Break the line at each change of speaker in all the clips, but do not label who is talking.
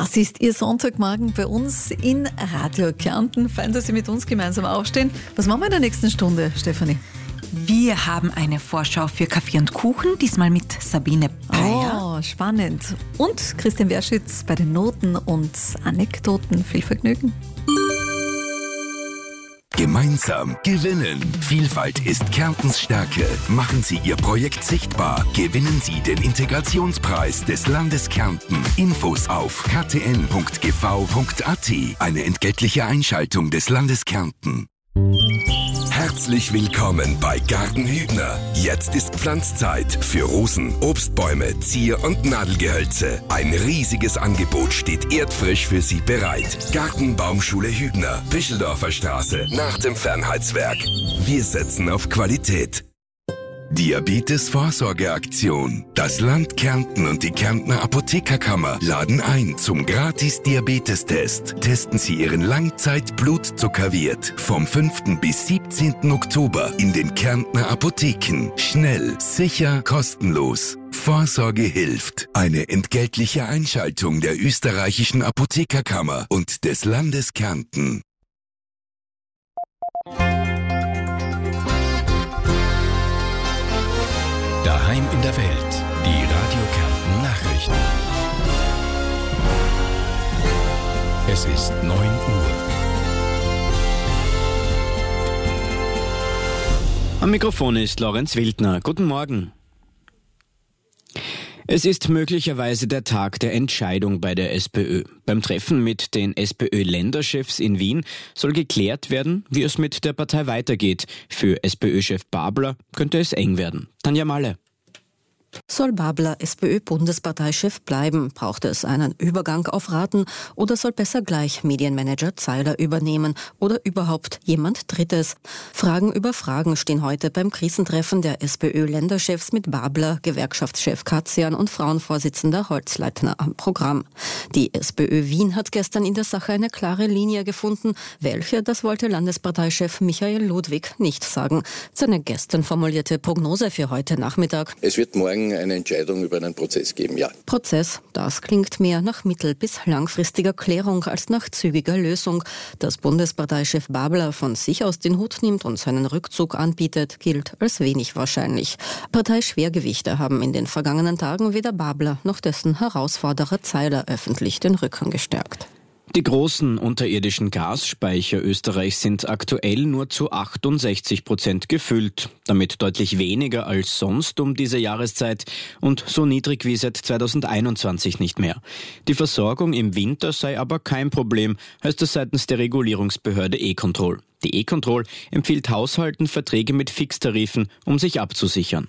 Das ist Ihr Sonntagmorgen bei uns in Radio Kärnten. Fein, dass Sie mit uns gemeinsam aufstehen. Was machen wir in der nächsten Stunde, Stefanie?
Wir haben eine Vorschau für Kaffee und Kuchen, diesmal mit Sabine Breyer.
Oh, spannend. Und Christian Werschitz bei den Noten und Anekdoten. Viel Vergnügen.
Gemeinsam gewinnen. Vielfalt ist Kärntens Stärke. Machen Sie Ihr Projekt sichtbar. Gewinnen Sie den Integrationspreis des Landes Kärnten. Infos auf ktn.gv.at. Eine entgeltliche Einschaltung des Landes Kärnten. Herzlich willkommen bei Garten Hübner. Jetzt ist Pflanzzeit für Rosen, Obstbäume, Zier- und Nadelgehölze. Ein riesiges Angebot steht erdfrisch für Sie bereit. Gartenbaumschule Hübner, Bischeldorfer Straße, nach dem Fernheitswerk. Wir setzen auf Qualität. Diabetes-Vorsorgeaktion. Das Land Kärnten und die Kärntner Apothekerkammer laden ein zum Gratis-Diabetestest. Testen Sie Ihren Langzeit-Blutzuckerwert vom 5. bis 17. Oktober in den Kärntner Apotheken. Schnell, sicher, kostenlos. Vorsorge hilft. Eine entgeltliche Einschaltung der österreichischen Apothekerkammer und des Landes Kärnten.
Daheim in der Welt. Die Radio Kärnten Nachrichten. Es ist 9 Uhr.
Am Mikrofon ist Lorenz Wildner. Guten Morgen. Es ist möglicherweise der Tag der Entscheidung bei der SPÖ. Beim Treffen mit den SPÖ-Länderchefs in Wien soll geklärt werden, wie es mit der Partei weitergeht. Für SPÖ-Chef Babler könnte es eng werden. Tanja Malle.
Soll Babler SPÖ-Bundesparteichef bleiben? Braucht es einen Übergang auf Raten oder soll besser gleich Medienmanager Zeiler übernehmen oder überhaupt jemand Drittes? Fragen über Fragen stehen heute beim Krisentreffen der SPÖ-Länderchefs mit Babler, Gewerkschaftschef Katzian und Frauenvorsitzender Holzleitner am Programm. Die SPÖ Wien hat gestern in der Sache eine klare Linie gefunden. Welche, das wollte Landesparteichef Michael Ludwig nicht sagen. Seine gestern formulierte Prognose für heute Nachmittag:
Es wird morgen eine Entscheidung über einen Prozess geben, ja.
Prozess, das klingt mehr nach mittel- bis langfristiger Klärung als nach zügiger Lösung. Dass Bundesparteichef Babler von sich aus den Hut nimmt und seinen Rückzug anbietet, gilt als wenig wahrscheinlich. Parteischwergewichte haben in den vergangenen Tagen weder Babler noch dessen Herausforderer Zeiler öffentlich den Rücken gestärkt.
Die großen unterirdischen Gasspeicher Österreichs sind aktuell nur zu 68% gefüllt. Damit deutlich weniger als sonst um diese Jahreszeit und so niedrig wie seit 2021 nicht mehr. Die Versorgung im Winter sei aber kein Problem, heißt es seitens der Regulierungsbehörde E-Control. Die E-Control empfiehlt Haushalten Verträge mit Fixtarifen, um sich abzusichern.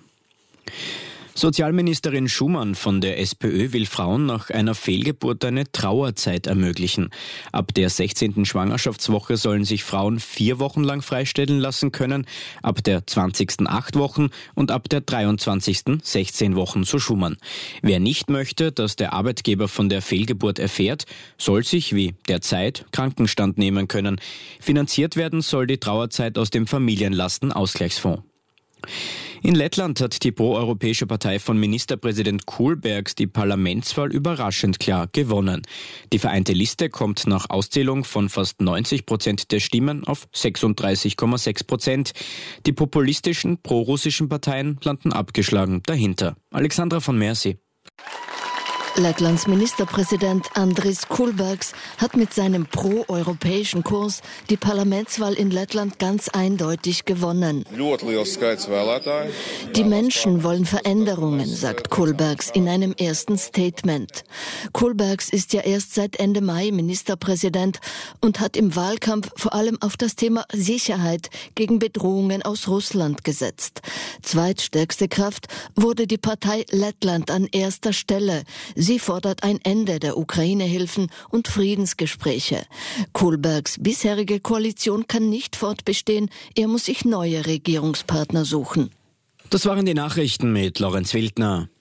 Sozialministerin Schumann von der SPÖ will Frauen nach einer Fehlgeburt eine Trauerzeit ermöglichen. Ab der 16. Schwangerschaftswoche sollen sich Frauen 4 Wochen lang freistellen lassen können, ab der 20. 8 Wochen und ab der 23. 16 Wochen, so Schumann. Wer nicht möchte, dass der Arbeitgeber von der Fehlgeburt erfährt, soll sich wie derzeit Krankenstand nehmen können. Finanziert werden soll die Trauerzeit aus dem Familienlastenausgleichsfonds. In Lettland hat die pro-europäische Partei von Ministerpräsident Kulbergs die Parlamentswahl überraschend klar gewonnen. Die vereinte Liste kommt nach Auszählung von fast 90% der Stimmen auf 36,6%. Die populistischen pro-russischen Parteien landen abgeschlagen dahinter. Alexandra von Mercy.
Lettlands Ministerpräsident Andris Kulbergs hat mit seinem pro-europäischen Kurs die Parlamentswahl in Lettland ganz eindeutig gewonnen. Die Menschen wollen Veränderungen, sagt Kulbergs in einem ersten Statement. Kulbergs ist ja erst seit Ende Mai Ministerpräsident und hat im Wahlkampf vor allem auf das Thema Sicherheit gegen Bedrohungen aus Russland gesetzt. Zweitstärkste Kraft wurde die Partei Lettland an erster Stelle. Sie fordert ein Ende der Ukraine-Hilfen und Friedensgespräche. Kulbergs bisherige Koalition kann nicht fortbestehen. Er muss sich neue Regierungspartner suchen.
Das waren die Nachrichten mit Lorenz Wildner.